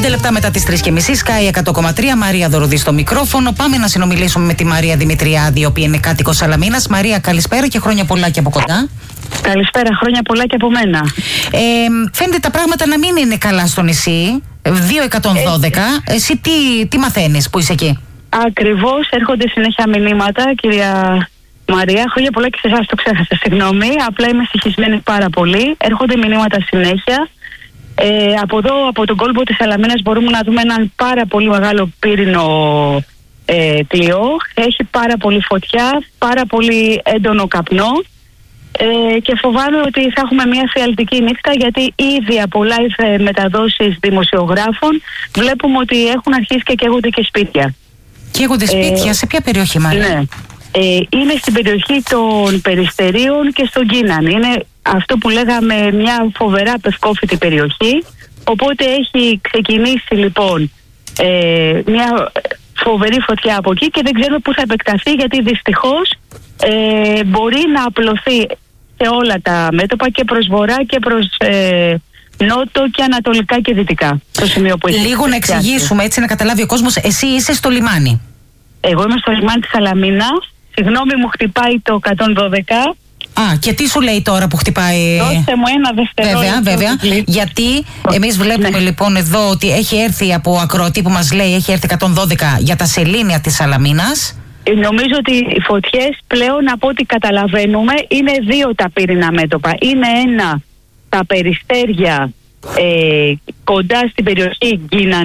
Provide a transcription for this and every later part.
5 λεπτά μετά τις 3:30, Sky 100,3, Μαρία Δωρουδή στο μικρόφωνο. Πάμε να συνομιλήσουμε με τη Μαρία Δημητριάδη, η οποία είναι κάτοικος Σαλαμίνας. Μαρία, καλησπέρα και χρόνια πολλά και από κοντά. Καλησπέρα, χρόνια πολλά και από μένα. Φαίνεται τα πράγματα να μην είναι καλά στο νησί. 212. Εσύ τι μαθαίνεις που είσαι εκεί? Ακριβώς, έρχονται συνέχεια μηνύματα, κυρία Μαρία. Χρόνια πολλά και σε εσάς, το ξέχασα, συγγνώμη. Απλά είμαι στοιχισμένη πάρα πολύ. Έρχονται μηνύματα συνέχεια. Από εδώ, από τον κόλπο της Σαλαμίνας, μπορούμε να δούμε έναν πάρα πολύ μεγάλο πύρινο πλοίο. Έχει πάρα πολύ φωτιά, πάρα πολύ έντονο καπνό. Και φοβάμαι ότι θα έχουμε μια φιαλτική νύχτα, γιατί ήδη από live μεταδόσεις δημοσιογράφων βλέπουμε ότι έχουν αρχίσει και καίγονται και σπίτια. Καίγονται σπίτια, σε ποια περιοχή μάλλον? Ναι. Είναι στην περιοχή των Περιστερίων και στον Κίναν. Είναι αυτό που λέγαμε μια φοβερά πευκόφυτη περιοχή. Οπότε έχει ξεκινήσει λοιπόν μια φοβερή φωτιά από εκεί και δεν ξέρουμε πού θα επεκταθεί, γιατί δυστυχώς μπορεί να απλωθεί σε όλα τα μέτωπα, και προς βορρά και προς νότο και ανατολικά και δυτικά. Το σημείο που λίγο να εξηγήσουμε, έτσι να καταλάβει ο κόσμος. Εσύ είσαι στο λιμάνι? Εγώ είμαι στο λιμάνι της Σαλαμίνας. Συγγνώμη, μου χτυπάει το 112. Και τι σου λέει τώρα που χτυπάει? Δώστε μου ένα δευτερόλεπτο. Βέβαια. Γιατί εμείς βλέπουμε λοιπόν εδώ ότι έχει έρθει από ακροατή που μας λέει, έχει έρθει 112 για τα σελήνια της Σαλαμίνας. Νομίζω ότι οι φωτιές πλέον, από ό,τι καταλαβαίνουμε, είναι δύο τα πύρινα μέτωπα. Είναι ένα τα Περιστέρια κοντά στην περιοχή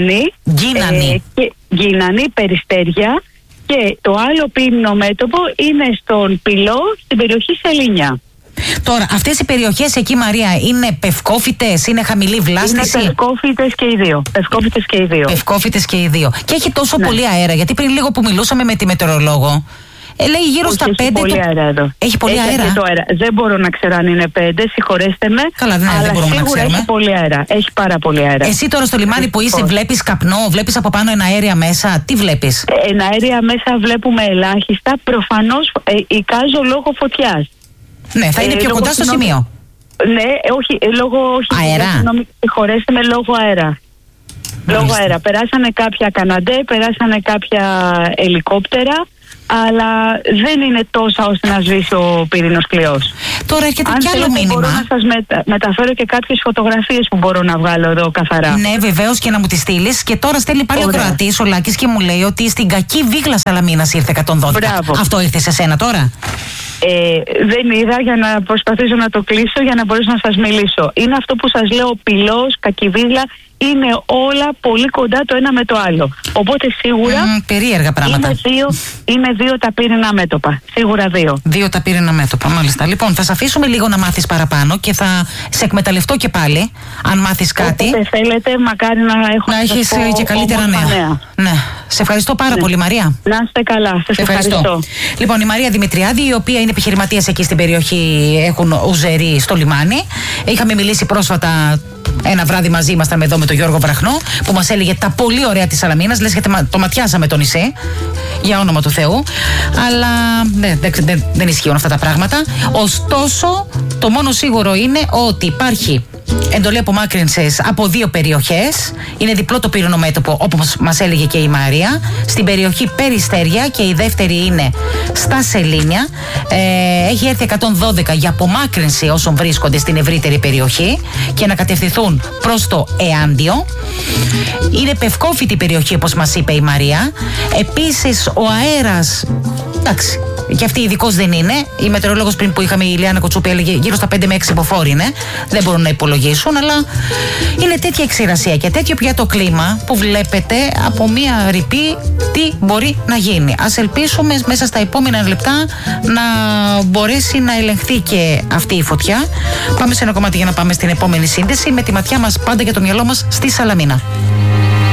Γκίνανη, Περιστέρια, και το άλλο πύρινο μέτωπο είναι στον Πυλό, στην περιοχή Σελήνια. Τώρα, αυτές οι περιοχές εκεί, Μαρία, είναι πευκόφυτες, είναι χαμηλή βλάστηση? Είναι πευκόφυτες και οι δύο. Και έχει τόσο πολύ αέρα, γιατί πριν λίγο που μιλούσαμε με τη μετεωρολόγο, λέει γύρω στα 5. Έχει πολύ αέρα εδώ. Έχει πολύ αέρα. Δεν μπορώ να ξέρω αν είναι 5, συγχωρέστε με. Καλά, δεν μπορούμε να ξέρουμε. Έχει πολύ αέρα. Έχει πάρα πολύ αέρα. Εσύ τώρα στο λιμάνι που είσαι, βλέπεις καπνό, βλέπεις από πάνω εναέρια μέσα? Τι βλέπεις? Εναέρια μέσα βλέπουμε ελάχιστα. Προφανώς εικάζω λόγω φωτιάς. Ναι, θα είναι πιο κοντά στο σημείο. Ναι, λόγω αέρα. Συγχωρέστε με, λόγω αέρα. Λόγω αέρα. Περάσανε κάποια Καναντέ, περάσανε κάποια ελικόπτερα, αλλά δεν είναι τόσα ώστε να σβήσει ο πύρινος κλειός. Τώρα έρχεται κι άλλο μήνυμα. Μπορώ να σας μεταφέρω και κάποιες φωτογραφίες που μπορώ να βγάλω εδώ καθαρά. Ναι, βεβαίως, και να μου τις στείλεις. Και τώρα στέλνει πάλι ο Κροατής, ο Λάκης, και μου λέει ότι στην κακή Βίγλα Σαλαμίνας ήρθε 112. Μπράβο. Αυτό ήρθε σε σένα τώρα? Δεν είδα, για να προσπαθήσω να το κλείσω για να μπορέσω να σας μιλήσω. Είναι αυτό που σας λέω, Πυλός, Κακιβίγλα, είναι όλα πολύ κοντά το ένα με το άλλο. Οπότε σίγουρα περίεργα πράγματα. Είναι δύο τα πύρινα μέτωπα. Σίγουρα δύο. Δύο τα πύρινα μέτωπα, μάλιστα. Λοιπόν, θα σε αφήσουμε λίγο να μάθεις παραπάνω και θα σε εκμεταλλευτώ και πάλι, αν μάθεις κάτι. Όποτε θέλετε, μακάρι να έχεις και καλύτερα νέα. Ναι. Σε ευχαριστώ πάρα πολύ, Μαρία. Να είστε καλά. Σας ευχαριστώ. Λοιπόν, η Μαρία Δημητριάδη, η οποία είναι επιχειρηματίας εκεί στην περιοχή, έχουν ουζερί στο λιμάνι. Είχαμε μιλήσει πρόσφατα. Ένα βράδυ μαζί ήμασταν εδώ με τον Γιώργο Βραχνό, που μας έλεγε τα πολύ ωραία της Σαλαμίνας. Λες και το ματιάσαμε το νησί, για όνομα του Θεού. Αλλά δεν ισχύουν αυτά τα πράγματα. Ωστόσο, το μόνο σίγουρο είναι ότι υπάρχει εντολή απομάκρυνσης από δύο περιοχές. Είναι διπλό το πύρινο μέτωπο, όπως μας έλεγε και η Μαρία, στην περιοχή Περιστέρια, και η δεύτερη είναι στα Σελήνια. Έχει έρθει 112 για απομάκρυνση όσων βρίσκονται στην ευρύτερη περιοχή και να κατευθυνθούν προς το Εάντιο. Είναι πευκόφυτη περιοχή, όπως μας είπε η Μαρία. Επίσης, ο αέρας, εντάξει, και αυτή ειδικός δεν είναι. Η μετεωρολόγος πριν που είχαμε, η Ηλιάνα Κοτσούπη, έλεγε γύρω στα 5 με 6 υποφόροι είναι. Δεν μπορούν να υπολογίσουν, αλλά είναι τέτοια εξηρασία και τέτοιο πια το κλίμα που βλέπετε από μία ρηπή τι μπορεί να γίνει. Ας ελπίσουμε μέσα στα επόμενα λεπτά να μπορέσει να ελεγχθεί και αυτή η φωτιά. Πάμε σε ένα κομμάτι για να πάμε στην επόμενη σύνδεση, με τη ματιά μας πάντα και το μυαλό μας στη Σαλαμίνα.